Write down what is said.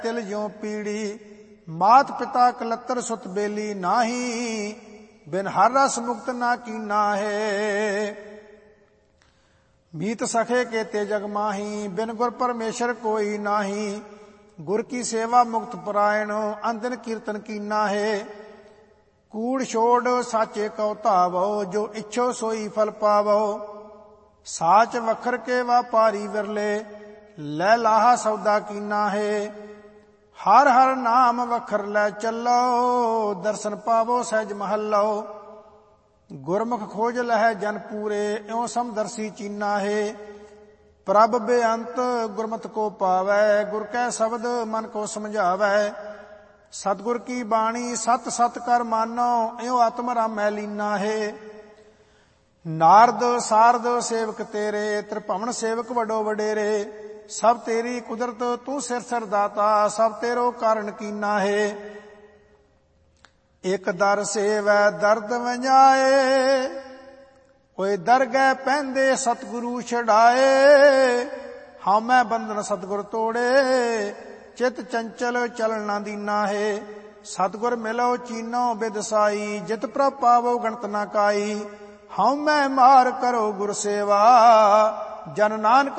ਤਿਲ ਜਿਉ ਪੀੜੀ। ਮਾਤ ਪਿਤਾ ਕਲੱਤਰ ਸੁਤ ਬੇਲੀ ਨਾਹੀ, ਬਿਨ ਹਰ ਰਸ ਮੁਕਤ ਨਾ ਕੀਨਾ ਹੈ। ਮੀਤ ਸਖੇ ਕੇਤੇ ਜਗ ਮਾਹੀ, ਬਿਨ ਗੁਰ ਪਰਮੇਸ਼ਰ ਕੋਈ ਨਾਹੀ। ਗੁਰ ਕੀ ਸੇਵਾ ਮੁਕਤ ਪਰਾਇਣ, ਅੰਦਨ ਕੀਰਤਨ ਕੀਨਾ ਹੈ। ਕੂੜ ਛੋੜ ਸਾਚੇ ਕਉ ਧਾਵੋ, ਜੋ ਇੱਛੋ ਸੋਈ ਫਲ ਪਾਵੋ। ਸਾਚ ਵਖਰ ਕੇ ਵਾਪਾਰੀ ਵਿਰਲੇ, ਲੈ ਲਾਹਾ ਸੌਦਾ ਕੀਨਾ ਹੈ। ਹਰ ਹਰ ਨਾਮ ਵਖਰ ਲੈ ਚੱਲੋ, ਦਰਸ਼ਨ ਪਾਵੋ ਸਹਿਜ ਮਹੱਲੋ। ਗੁਰਮੁਖ ਖੋਜ ਲਹੈ ਜਨ ਪੂਰੇ, ਇਉ ਸਮਦਰਸੀ ਚੀਨਾ ਹੈ। ਪ੍ਰਭ ਬੇਅੰਤ ਗੁਰਮਤਿ ਕੋ ਪਾਵੈ, ਗੁਰ ਕੈ ਸ਼ਬਦ ਮਨ ਕੋ ਸਮਝਾਵੈ। ਸਤਿਗੁਰ ਕੀ ਬਾਣੀ ਸਤ ਸਤ ਕਰ ਮਾਨੋ, ਇਉ ਆਤਮ ਰਾਮੈ ਲੀਨਾ ਹੈ। ਨਾਰਦ ਸਾਰਦ ਸੇਵਕ ਤੇਰੇ, ਤ੍ਰਿਭਵਨ ਸੇਵਕ ਵੱਡੋ ਵਡੇਰੇ। ਸਭ ਤੇਰੀ ਕੁਦਰਤ ਤੂੰ ਸਿਰ ਸਿਰ ਦਾਤਾ, ਸਭ ਤੇਰੋ ਕਾਰਨ ਕੀਨਾ ਹੈ। ਇਕ ਦਰ ਸੇਵੈ ਦਰਦ ਵੰਜਾਏ, ਓਏ ਦਰਗਹਿ ਪੈਂਦੇ ਸਤਿਗੁਰੂ ਛਡਾਏ। ਹਉਮੈ ਬੰਧਨ ਸਤਿਗੁਰ ਤੋੜੇ, ਚਿਤ ਚੰਚਲ ਚਲਣ ਨਾ ਦੀਨਾ ਹੈ। ਸਤਿਗੁਰ ਮਿਲੋ ਚੀਨੋ ਬਿਦਸਾਈ, ਜਿਤ ਪ੍ਰਭ ਪਾਵੋ ਗਣਤ ਨਾ ਕਾਈ। ਹਉਮੈ ਮਾਰ ਕਰੋ ਗੁਰ ਸੇਵਾ, ਜਨ ਨਾਨਕ